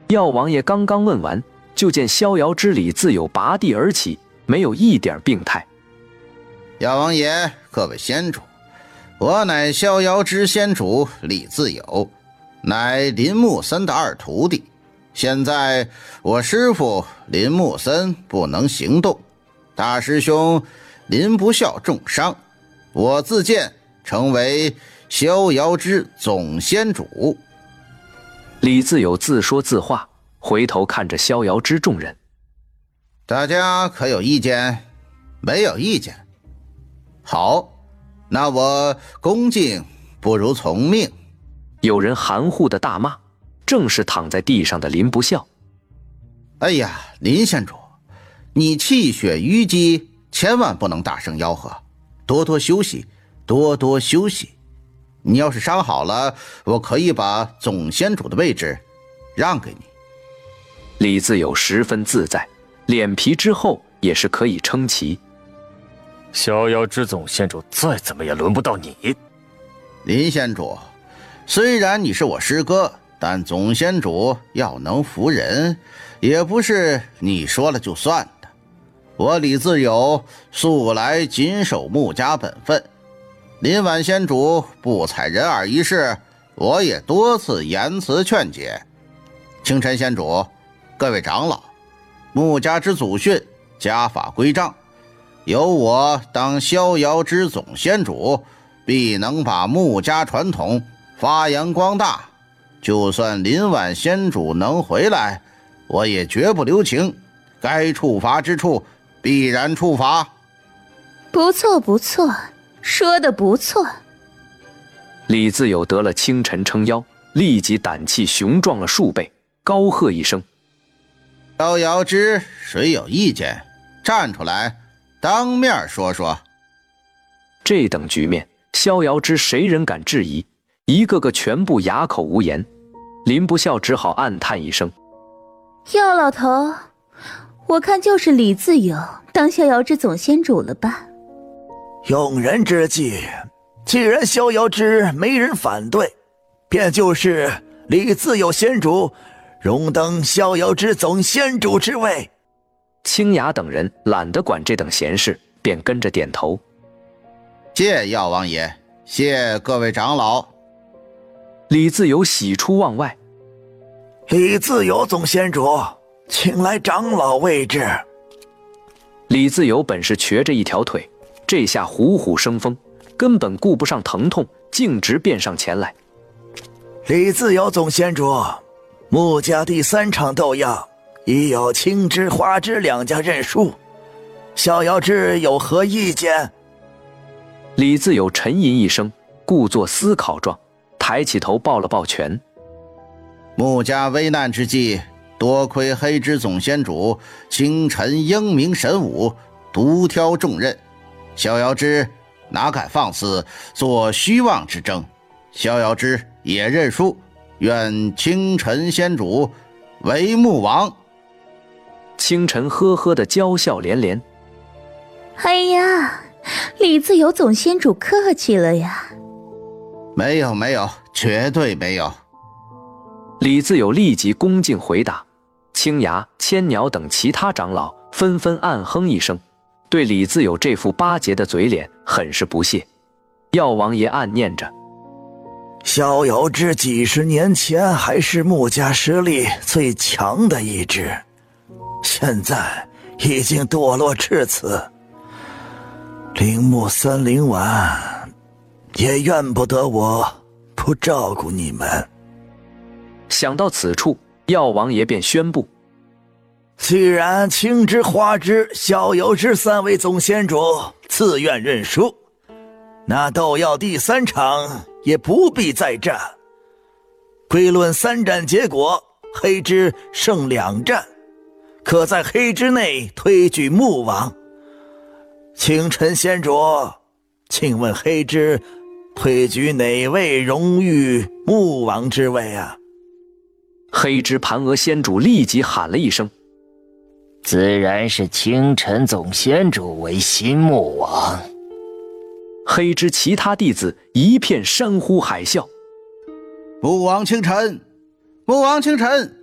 药王爷刚刚问完，就见逍遥之李自有拔地而起，没有一点病态。 药王爷，各位仙主，我乃逍遥之仙主李自有，乃林木森的二徒弟。现在我师父林木森不能行动，大师兄林不孝重伤，我自荐成为逍遥之总仙主。 李自有自说自话，回头看着逍遥之众人， 大家可有意见？没有意见。好，那我恭敬不如从命。 有人含糊的大骂，正是躺在地上的林不孝。 哎呀，林仙主，你气血淤积，千万不能大声吆喝，多多休息，多多休息。你要是伤好了，我可以把总仙主的位置让给你。 李自有十分自在，脸皮之厚也是可以撑旗。 逍遥之总仙主再怎么也轮不到你。 林仙主，虽然你是我师哥，但总仙主要能服人，也不是你说了就算的。我李自有素来谨守穆家本分，林婉仙主不采人耳一事，我也多次言辞劝解。清晨仙主，各位长老，穆家之祖训，家法规章，由我当逍遥之总仙主，必能把穆家传统发扬光大。就算林婉仙主能回来，我也绝不留情，该处罚之处必然处罚。 不错不错，说得不错。 李自有得了清晨撑腰，立即胆气雄壮了数倍，高喝一声： 逍遥之，谁有意见站出来当面说说。 这等局面，逍遥之谁人敢质疑？一个个全部哑口无言。林不孝只好暗叹一声： 药老头，我看就是李自有当逍遥之总仙主了吧。 用人之计，既然逍遥之没人反对，便就是李自有仙主荣登逍遥之总仙主之位。 清雅等人懒得管这等闲事，便跟着点头。 谢药王爷，谢各位长老。 李自有喜出望外： 李自有总仙主，请来长老位置。 李自有本是瘸着一条腿，这下虎虎生风，根本顾不上疼痛，径直便上前来。 李自有总仙主，穆家第3场斗药已有青枝花枝2家认输，逍遥之有何意见？ 李自有沉吟一声，故作思考状，抬起头抱了抱拳。 穆家危难之际，多亏黑之总仙主清晨英明神武，独挑重任，逍遥之哪敢放肆做虚妄之争？逍遥之也认输，愿清晨仙主为穆王。 清晨呵呵的娇笑连连： 哎呀，李自有总仙主客气了呀。 没有没有，绝对没有。 李自有立即恭敬回答。青崖、千鸟等其他长老纷纷暗哼一声，对李自有这副巴结的嘴脸很是不屑。药王爷暗念着： 逍遥之几十年前还是穆家实力最强的一支，现在已经堕落至此，铃木森林丸也怨不得我不照顾你们。 想到此处，药王爷便宣布： 既然青枝、花枝、逍遥之3位总仙主自愿认输，那斗药第3场也不必再战。归论3战结果，黑之胜2战，可在黑之内推举穆王。清晨仙主，请问黑之推举哪位荣誉穆王之位啊？ 黑之盘额仙主立即喊了一声： 自然是清晨总仙主为新穆王。 黑之其他弟子一片山呼海啸： 穆王清晨，穆王清晨，